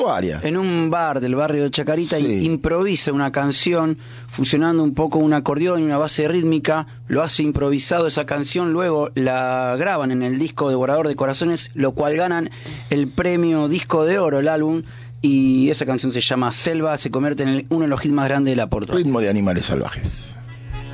agropecuaria. En un bar del barrio de Chacarita improvisa una canción fusionando un poco un acordeón y una base rítmica, lo hace improvisado esa canción, luego la graban en el disco Devorador de Corazones, lo cual ganan el premio Disco de Oro, el álbum, y esa canción se llama Selva, se convierte en uno de los hits más grandes de la Porto. Ritmo de Animales Salvajes.